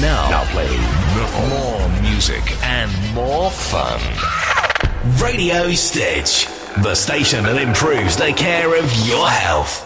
Now playing more music and more fun. Radio Stitch, the station that improves the care of your health.